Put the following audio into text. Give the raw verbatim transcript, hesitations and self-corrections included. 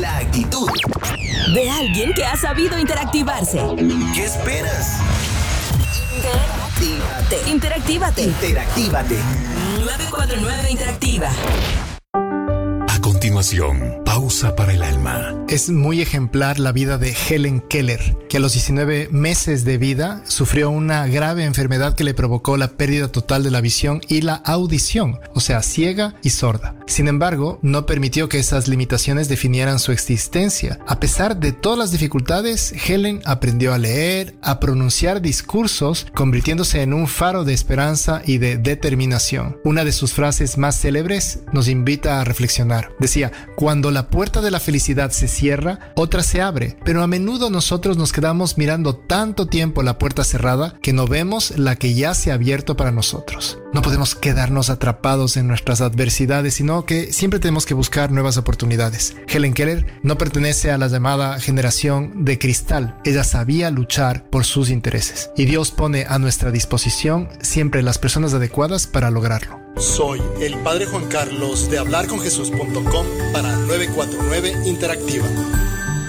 la actitud de alguien que ha sabido interactivarse. ¿Qué esperas? Interactívate. Interactívate. Interactívate. nueve cuatro nueve Interactiva. A continuación, pausa para el alma. Es muy ejemplar la vida de Helen Keller, que a los diecinueve meses de vida sufrió una grave enfermedad que le provocó la pérdida total de la visión y la audición, o sea, ciega y sorda. Sin embargo, no permitió que esas limitaciones definieran su existencia. A pesar de todas las dificultades, Helen aprendió a leer, a pronunciar discursos, convirtiéndose en un faro de esperanza y de determinación. Una de sus frases más célebres nos invita a reflexionar. Decía, cuando la puerta de la felicidad se cierra, otra se abre, pero a menudo nosotros nos quedamos mirando tanto tiempo la puerta cerrada que no vemos la que ya se ha abierto para nosotros. No podemos quedarnos atrapados en nuestras adversidades, sino que siempre tenemos que buscar nuevas oportunidades. Helen Keller no pertenece a la llamada generación de cristal. Ella sabía luchar por sus intereses. Y Dios pone a nuestra disposición siempre las personas adecuadas para lograrlo. Soy el Padre Juan Carlos de hablar con jesús punto com para nueve cuatro nueve Interactiva.